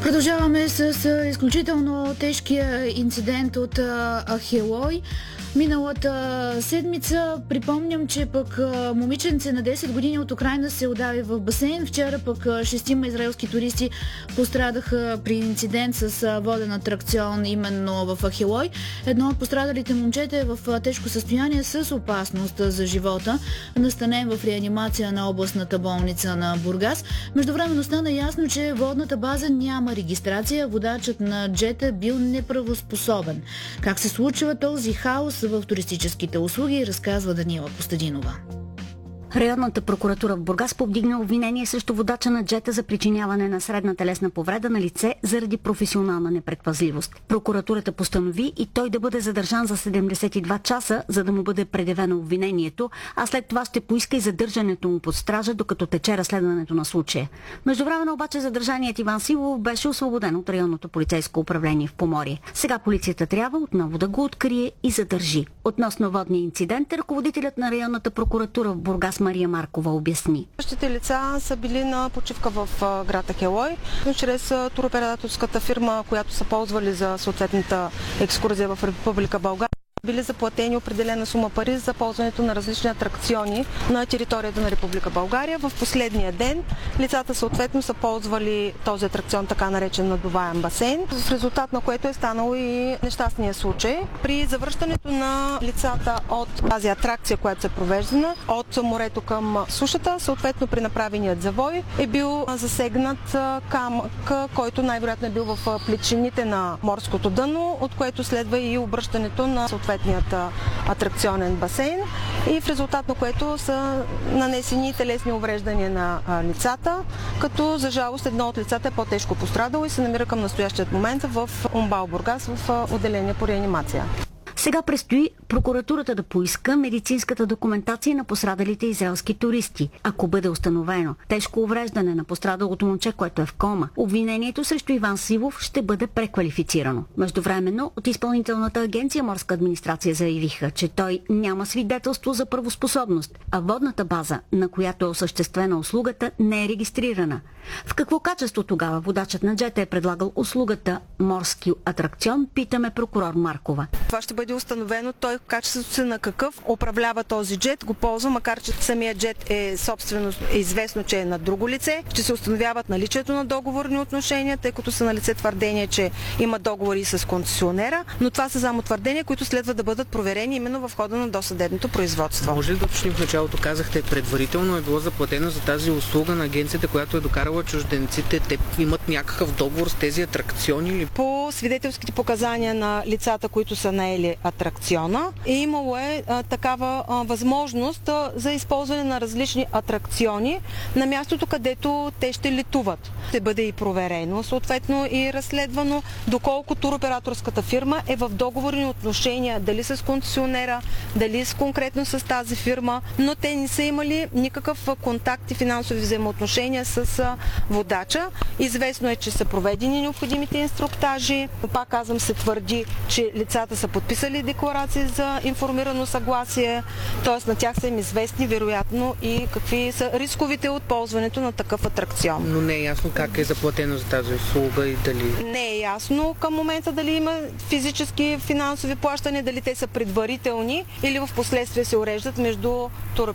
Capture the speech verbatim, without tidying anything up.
Продължаваме с изключително тежкия инцидент от Ахелой. Миналата седмица припомням, че пък момиченце на десет години от Украйна се удави в басейн. Вчера пък шестима израелски туристи пострадаха при инцидент с воден атракцион именно в Ахелой. Едно от пострадалите момчета е в тежко състояние с опасност за живота, настанен в реанимация на областната болница на Бургас. Междувременно стана ясно, че водната база няма регистрация, водачът на джета бил неправоспособен. Как се случва този хаос в туристическите услуги, разказва Даниела Костадинова. Районната прокуратура в Бургас повдигна обвинение срещу водача на джета за причиняване на средна телесна повреда на лице заради професионална непредпазливост. Прокуратурата постанови и той да бъде задържан за седемдесет и два часа, за да му бъде предявено обвинението, а след това ще поиска и задържането му под стража, докато тече разследването на случая. Междувременно обаче задържаният Иван Сивов беше освободен от районното полицейско управление в Поморие. Сега полицията трябва отново да го открие и задържи. Относно водния инцидент, ръководителят на районната прокуратура в Бургас Мария Маркова обясни. Същите лица са били на почивка в град Ахелой, чрез туроператорската фирма, която са ползвали за съответната екскурзия в Република България. Били заплатени определена сума пари за ползването на различни атракциони на територията на Република България. В последния ден лицата съответно са ползвали този атракцион, така наречен надуваем басейн, в резултат на което е станало и нещастния случай. При завръщането на лицата от тази атракция, която се провеждана от морето към сушата, съответно при направеният завой е бил засегнат камък, който най-вероятно е бил в плечините на морското дъно, от което следва и обръщането на съответният атракционен басейн, и в резултат на което са нанесени телесни увреждания на лицата, като за жалост едно от лицата е по-тежко пострадало и се намира към настоящият момент в УМБАЛ Бургас в отделение по реанимация. Сега предстои прокуратурата да поиска медицинската документация на пострадалите израелски туристи. Ако бъде установено тежко увреждане на пострадалото момче, което е в кома, обвинението срещу Иван Сивов ще бъде преквалифицирано. Междувременно от Изпълнителната агенция Морска администрация заявиха, че той няма свидетелство за правоспособност, а водната база, на която е осъществена услугата, не е регистрирана. В какво качество тогава водачът на джета е предлагал услугата морски атракцион, питаме прокурор Маркова. Това ще бъде установено той в качеството си на какъв управлява този джет, го ползва, макар че самият джет е собствено е известно, че е на друго лице. Ще се установяват наличието на договорни отношения, тъй като са на лице твърдение, че има договори с концесионера, но това са само твърдения, които следва да бъдат проверени именно в хода на досъдебното производство. Може ли да уточним в началото, казахте, предварително е било заплатено за тази услуга на агенцията, която е докарала чужденците? Те имат някакъв договор с тези атракциони или? По свидетелските показания на лицата, които са наели атракциона, е имало е а, такава а, възможност а, за използване на различни атракциони на мястото, където те ще летуват. Ще бъде и проверено, съответно и разследвано, доколко туроператорската фирма е в договорни отношения, дали с концесионера, дали с, конкретно с тази фирма, но те не са имали никакъв контакт и финансови взаимоотношения с а, водача. Известно е, че са проведени необходимите инструктажи. Пак казвам, се твърди, че лицата са подписали декларации за информирано съгласие, т.е. на тях са им известни вероятно и какви са рисковите от ползването на такъв атракцион. Но не е ясно как е заплатено за тази услуга и дали... Не е ясно към момента дали има физически финансови плащания, дали те са предварителни или в последствие се уреждат между